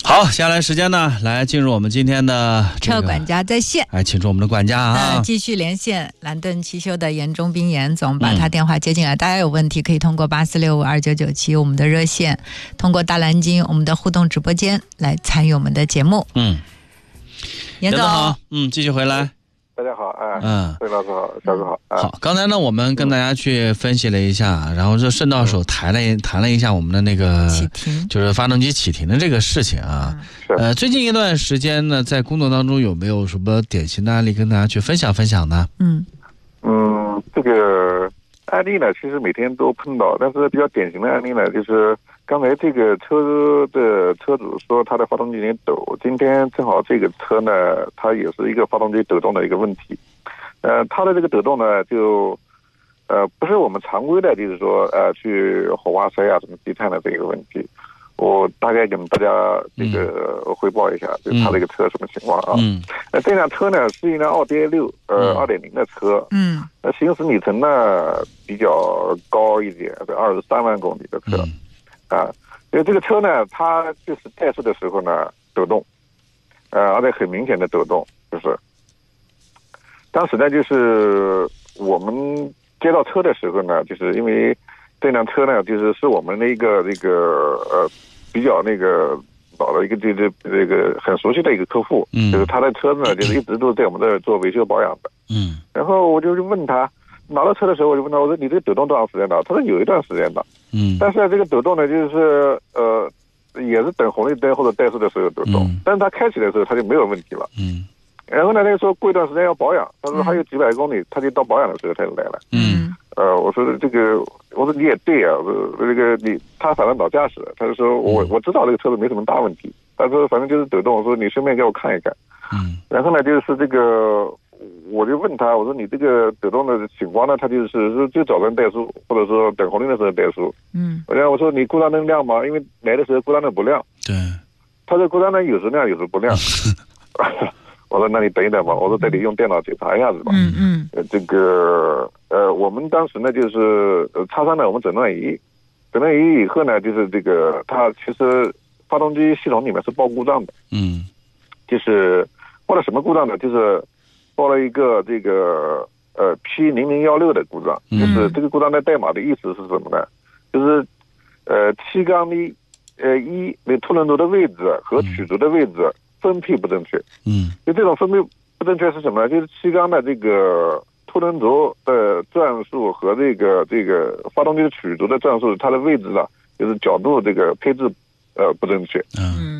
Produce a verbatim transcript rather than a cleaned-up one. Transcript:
好，下来时间呢，来进入我们今天的、这个、 车管家在线， 来请出我们的管家啊， 呃、继续连线蓝盾汽修的严忠斌严总，把他电话接进来、嗯、大家有问题可以通过八四六五二九九七我们的热线，通过大蓝鲸我们的互动直播间来参与我们的节目。嗯，严总好， 嗯，继续回来。 大家好，哎， 嗯， 魏老师好，小哥好。 好，刚才呢，我们跟大家去分析了一下，嗯、然后就顺道手谈了谈了一下我们的那个启停， 就是发动机启停的这个事情啊。嗯、呃，最近一段时间呢，在工作当中有没有什么典型的案例跟大家去分享分享呢？ 嗯嗯，这个案例呢，其实每天都碰到，但是比较典型的案例呢，就是刚才这个车的车主说他的发动机有点抖，今天正好这个车呢，它也是一个发动机抖动的一个问题。呃，它的这个抖动呢，就呃不是我们常规的，就是说呃去火花塞啊什么积碳的这个问题。我大概跟大家这个汇报一下，嗯、就是它这个车什么情况啊？嗯，呃，这辆车呢是一辆奥迪 A 六，呃，二点零的车。嗯，那行驶里程呢比较高一点，是二十三万公里的车。嗯啊，因为这个车呢，它就是怠速的时候呢抖动，呃，而且很明显的抖动，就是当时呢，就是我们接到车的时候呢，就是因为这辆车呢，就是是我们的一个这个呃比较那个老的一个这这这个很熟悉的一个客户，嗯，就是他的车子呢，就是一直都在我们这儿做维修保养的，嗯，然后我就问他。拿到车的时候，我就问他，我说你这个抖动多长时间了？他说有一段时间了。嗯，但是这个抖动呢，就是呃，也是等红绿灯或者怠速的时候抖动，嗯、但是他开起来的时候他就没有问题了。嗯，然后呢，他就说过一段时间要保养，他说还有几百公里，他就到保养的时候他就来了。嗯，呃，我说这个，我说你也对啊，我说这个你他反正老驾驶，他就说我我知道这个车子没什么大问题，他说反正就是抖动，我说你顺便给我看一看。嗯，然后呢，就是这个。我就问他，我说你这个抖动的情况呢？他就是说就早晨怠速，或者说等红绿的时候怠速。嗯，然后我说你故障灯亮吗？因为来的时候故障灯不亮。对，他说故障灯有时亮，有时不亮。我说那你等一等吧，我说得得用电脑检查一下子吧。嗯嗯。呃，这个呃，我们当时呢就是呃插上了我们诊断仪，诊断仪以后呢，就是这个它其实发动机系统里面是报故障的。嗯，就是报了什么故障呢？就是报了一个这个呃 P 零零一六的故障，就是这个故障的代码的意思是什么呢？就是呃气缸的呃一那凸轮轴的位置和曲轴的位置分配不正确。嗯，就这种分配不正确是什么呢？就是气缸的这个凸轮轴的转速和这个这个发动机的曲轴的转速，它的位置呢，就是角度这个配置呃不正确。嗯。